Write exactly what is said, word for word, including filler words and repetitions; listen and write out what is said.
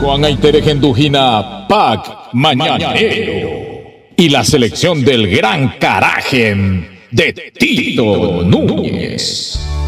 Juan Aiteregendujina, Pac Mañanero. Y la selección del gran Carajen de Tito Núñez.